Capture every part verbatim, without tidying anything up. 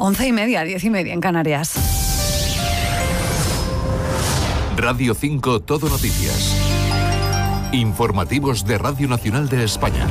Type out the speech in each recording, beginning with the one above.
Once y media, diez y media en Canarias. Radio cinco Todo Noticias. Informativos de Radio Nacional de España.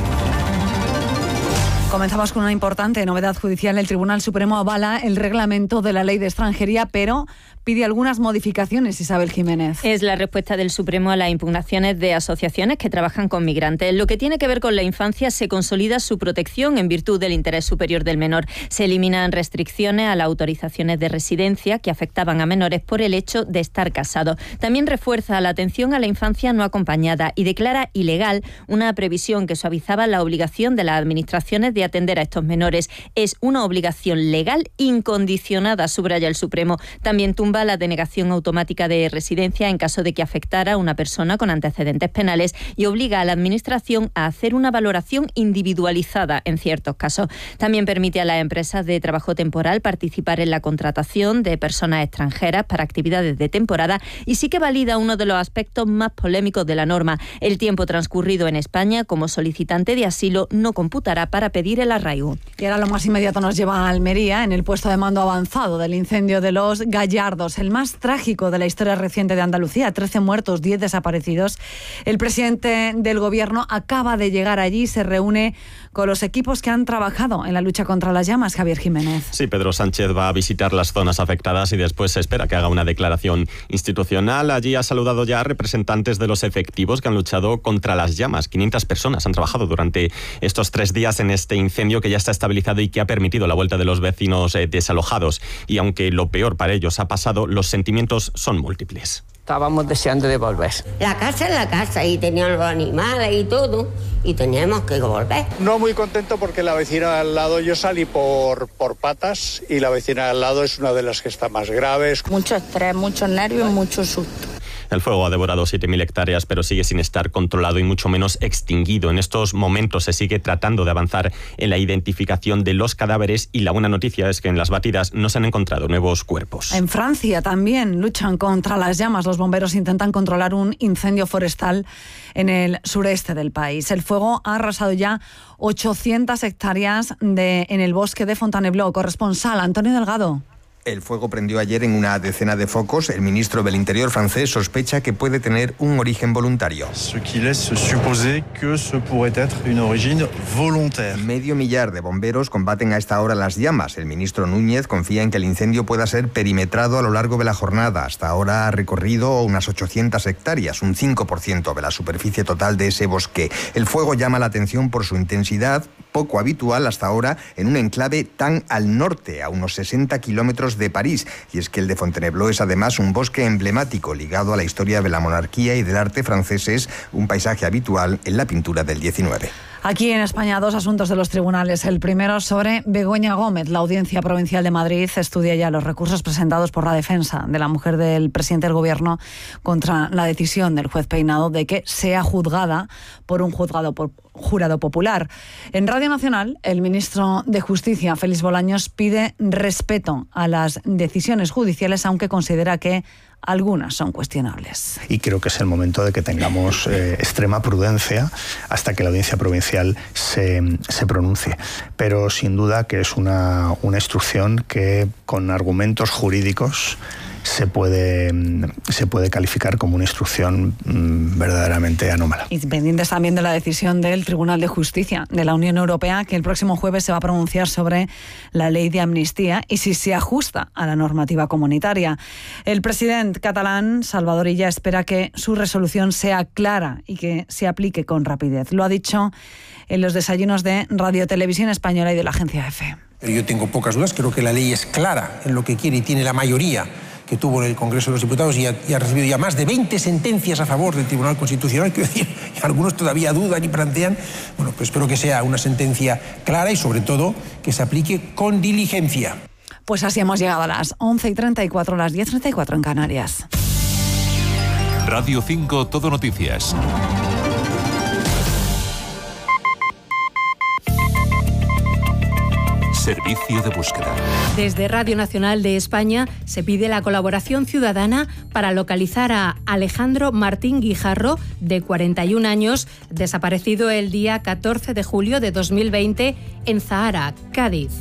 Comenzamos con una importante novedad judicial. El Tribunal Supremo avala el reglamento de la Ley de Extranjería, pero pide algunas modificaciones. Isabel Jiménez. Es la respuesta del Supremo a las impugnaciones de asociaciones que trabajan con migrantes. En lo que tiene que ver con la infancia, se consolida su protección en virtud del interés superior del menor. Se eliminan restricciones a las autorizaciones de residencia que afectaban a menores por el hecho de estar casados. También refuerza la atención a la infancia no acompañada y declara ilegal una previsión que suavizaba la obligación de las administraciones de atender a estos menores. Es una obligación legal incondicionada, subraya el Supremo. También tumba la denegación automática de residencia en caso de que afectara a una persona con antecedentes penales y obliga a la Administración a hacer una valoración individualizada en ciertos casos. También permite a las empresas de trabajo temporal participar en la contratación de personas extranjeras para actividades de temporada y sí que valida uno de los aspectos más polémicos de la norma. El tiempo transcurrido en España como solicitante de asilo no computará para pedir el arraigo. Y ahora lo más inmediato nos lleva a Almería, en el puesto de mando avanzado del incendio de Los Gallardos, el más trágico de la historia reciente de Andalucía. trece muertos, diez desaparecidos. El presidente del Gobierno acaba de llegar allí y se reúne con los equipos que han trabajado en la lucha contra las llamas. Javier Jiménez. Sí, Pedro Sánchez va a visitar las zonas afectadas y después se espera que haga una declaración institucional. Allí ha saludado ya a representantes de los efectivos que han luchado contra las llamas. quinientas personas han trabajado durante estos tres días en este incendio que ya está estabilizado y que ha permitido la vuelta de los vecinos eh, desalojados. Y aunque lo peor para ellos ha pasado, los sentimientos son múltiples. Estábamos deseando de volver. La casa es la casa y tenían los animales y todo y teníamos que volver. No muy contento porque la vecina al lado, yo salí por, por patas y la vecina al lado es una de las que está más graves. Mucho estrés, muchos nervios, mucho susto. El fuego ha devorado siete mil hectáreas, pero sigue sin estar controlado y mucho menos extinguido. En estos momentos se sigue tratando de avanzar en la identificación de los cadáveres y la buena noticia es que en las batidas no se han encontrado nuevos cuerpos. En Francia también luchan contra las llamas. Los bomberos intentan controlar un incendio forestal en el sureste del país. El fuego ha arrasado ya ochocientas hectáreas de, en el bosque de Fontainebleau. Corresponsal Antonio Delgado. El fuego prendió ayer en una decena de focos. El ministro del Interior francés sospecha que puede tener un origen voluntario. Medio millar de bomberos combaten a esta hora las llamas. El ministro Núñez confía en que el incendio pueda ser perimetrado a lo largo de la jornada. Hasta ahora ha recorrido unas ochocientas hectáreas, un cinco por ciento de la superficie total de ese bosque. El fuego llama la atención por su intensidad, poco habitual hasta ahora en un enclave tan al norte, a unos sesenta kilómetros de París. Y es que el de Fontainebleau es además un bosque emblemático ligado a la historia de la monarquía y del arte franceses, un paisaje habitual en la pintura del diecinueve. Aquí en España, dos asuntos de los tribunales. El primero sobre Begoña Gómez. La Audiencia Provincial de Madrid estudia ya los recursos presentados por la defensa de la mujer del presidente del Gobierno contra la decisión del juez Peinado de que sea juzgada por un juzgado por jurado popular. En Radio Nacional, el ministro de Justicia, Félix Bolaños, pide respeto a las decisiones judiciales, aunque considera que algunas son cuestionables. Y creo que es el momento de que tengamos eh, extrema prudencia hasta que la Audiencia Provincial se, se pronuncie. Pero sin duda que es una, una instrucción que con argumentos jurídicos se puede, se puede calificar como una instrucción mmm, verdaderamente anómala. Y pendientes también de la decisión del Tribunal de Justicia de la Unión Europea, que el próximo jueves se va a pronunciar sobre la ley de amnistía y si se ajusta a la normativa comunitaria. El presidente catalán, Salvador Illa, espera que su resolución sea clara y que se aplique con rapidez. Lo ha dicho en los desayunos de Radio Televisión Española y de la agencia EFE. Pero yo tengo pocas dudas, creo que la ley es clara en lo que quiere y tiene la mayoría que tuvo en el Congreso de los Diputados y ha, y ha recibido ya más de veinte sentencias a favor del Tribunal Constitucional. Quiero decir, algunos todavía dudan y plantean. Bueno, pues espero que sea una sentencia clara y sobre todo que se aplique con diligencia. Pues así hemos llegado a las once y treinta y cuatro, las diez y treinta y cuatro en Canarias. Radio cinco Todo Noticias. Servicio de búsqueda. Desde Radio Nacional de España se pide la colaboración ciudadana para localizar a Alejandro Martín Guijarro, de cuarenta y un años, desaparecido el día catorce de julio de dos mil veinte en Zahara, Cádiz.